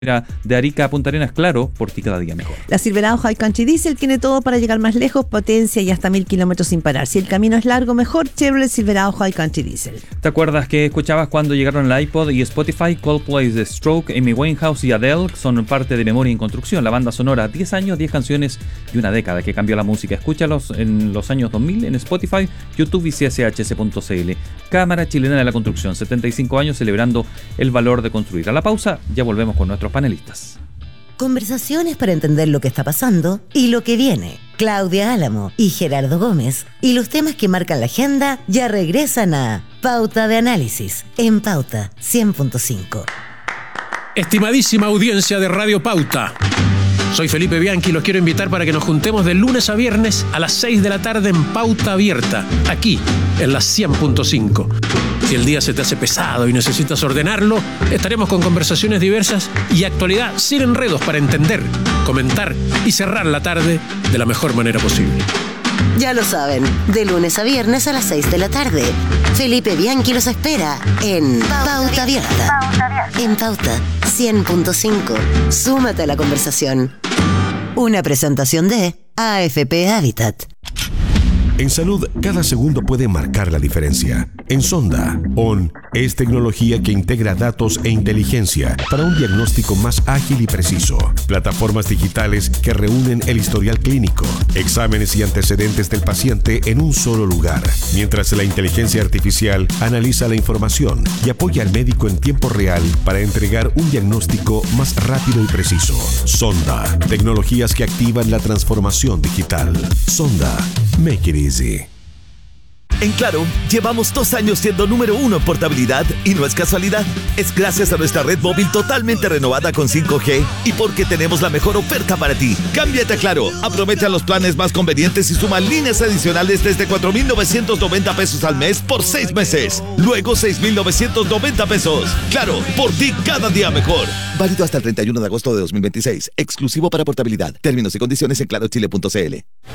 de Arica a Punta Arenas, claro, por ti cada día mejor. La Silverado High Country Diesel tiene todo para llegar más lejos, potencia y hasta 1000 kilómetros sin parar. Si el camino es largo, mejor Chevrolet Silverado High Country Diesel. ¿Te acuerdas que escuchabas cuando llegaron el iPod y Spotify? Coldplay, The Stroke, Amy Winehouse y Adele son parte de Memoria en Construcción, la banda sonora, 10 años, 10 canciones y una década que cambió la música. Escúchalos en los años 2000 en Spotify, YouTube y cshs.cl. Cámara Chilena de la Construcción, 75 años celebrando el valor de construir. A la pausa, ya volvemos con nuestros panelistas. Conversaciones para entender lo que está pasando y lo que viene. Claudia Álamo y Gerardo Gómez y los temas que marcan la agenda ya regresan a Pauta de Análisis en Pauta 100.5. Estimadísima audiencia de Radio Pauta, soy Felipe Bianchi y los quiero invitar para que nos juntemos de lunes a viernes a las 6 de la tarde en Pauta Abierta, aquí en la 100.5. Si el día se te hace pesado y necesitas ordenarlo, estaremos con conversaciones diversas y actualidad sin enredos para entender, comentar y cerrar la tarde de la mejor manera posible. Ya lo saben, de lunes a viernes a las 6 de la tarde. Felipe Bianchi los espera en Pauta Abierta. En Pauta 100.5. Súmate a la conversación. Una presentación de AFP Habitat. En salud, cada segundo puede marcar la diferencia. En Sonda, ON es tecnología que integra datos e inteligencia para un diagnóstico más ágil y preciso. Plataformas digitales que reúnen el historial clínico, exámenes y antecedentes del paciente en un solo lugar, mientras la inteligencia artificial analiza la información y apoya al médico en tiempo real para entregar un diagnóstico más rápido y preciso. Sonda, tecnologías que activan la transformación digital. Sonda, make it easy. En Claro, llevamos 2 años siendo número 1 en portabilidad y no es casualidad. Es gracias a nuestra red móvil totalmente renovada con 5G y porque tenemos la mejor oferta para ti. Cámbiate a Claro, aprovecha los planes más convenientes y suma líneas adicionales desde 4,990 pesos al mes por 6 meses. Luego 6,990 pesos. Claro, por ti cada día mejor. Válido hasta el 31 de agosto de 2026. Exclusivo para portabilidad. Términos y condiciones en clarochile.cl.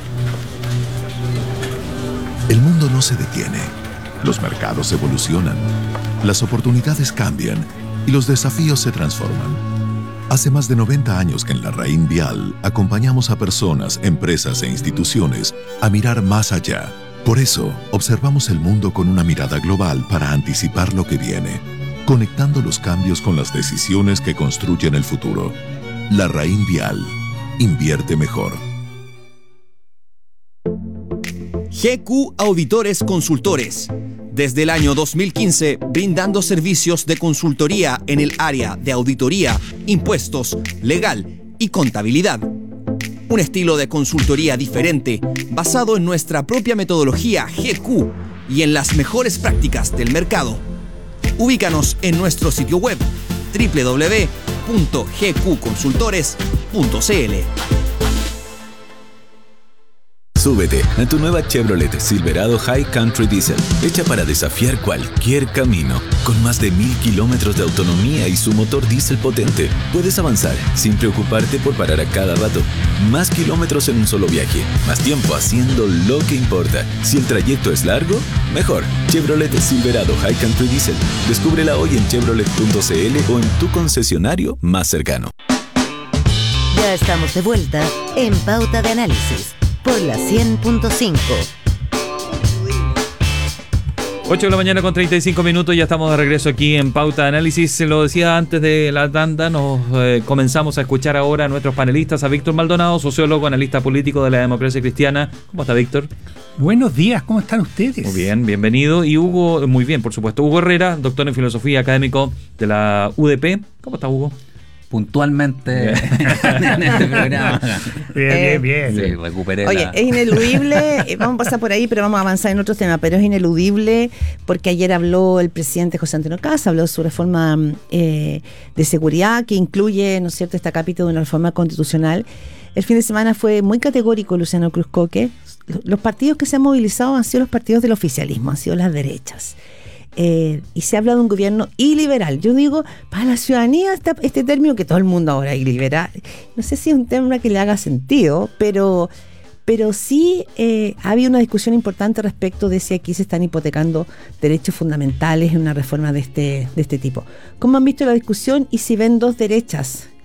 El mundo no se detiene, los mercados evolucionan, las oportunidades cambian y los desafíos se transforman. Hace más de 90 años que en la Raín Vial acompañamos a personas, empresas e instituciones a mirar más allá. Por eso, observamos el mundo con una mirada global para anticipar lo que viene, conectando los cambios con las decisiones que construyen el futuro. La Raín Vial. Invierte mejor. GQ Auditores Consultores. Desde el año 2015, brindando servicios de consultoría en el área de auditoría, impuestos, legal y contabilidad. Un estilo de consultoría diferente, basado en nuestra propia metodología GQ y en las mejores prácticas del mercado. Ubícanos en nuestro sitio web www.gqconsultores.cl. Súbete a tu nueva Chevrolet Silverado High Country Diesel, hecha para desafiar cualquier camino. Con más de 1000 kilómetros de autonomía y su motor diésel potente, puedes avanzar sin preocuparte por parar a cada rato. Más kilómetros en un solo viaje, más tiempo haciendo lo que importa. Si el trayecto es largo, mejor. Chevrolet Silverado High Country Diesel. Descúbrela hoy en chevrolet.cl o en tu concesionario más cercano. Ya estamos de vuelta en Pauta de Análisis por la 100.5. 8 de la mañana con 35 minutos, ya estamos de regreso aquí en Pauta de Análisis. Se lo decía antes de la tanda, nos comenzamos a escuchar ahora a nuestros panelistas, a Víctor Maldonado, sociólogo, analista político de la Democracia Cristiana. ¿Cómo está, Víctor? Buenos días, ¿cómo están ustedes? Muy bien, bienvenido. Y Hugo, muy bien, por supuesto. Hugo Herrera, doctor en filosofía, académico de la UDP. ¿Cómo está, Hugo? Puntualmente en este programa. Bien. Sí, recuperé. Oye, es ineludible, vamos a pasar por ahí, pero vamos a avanzar en otros temas, pero es ineludible porque ayer habló el presidente José Antonio Kast, habló de su reforma de seguridad que incluye, ¿no es cierto?, este capítulo de una reforma constitucional. El fin de semana fue muy categórico Luciano Cruzcoque. Los partidos que se han movilizado han sido los partidos del oficialismo, han sido las derechas. Y se habla de un gobierno iliberal. Yo digo, para la ciudadanía este término que todo el mundo ahora es iliberal, no sé si es un término que le haga sentido, pero pero sí ha habido una discusión importante respecto de si aquí se están hipotecando derechos fundamentales en una reforma de este tipo. ¿Cómo han visto la discusión y si ven dos derechas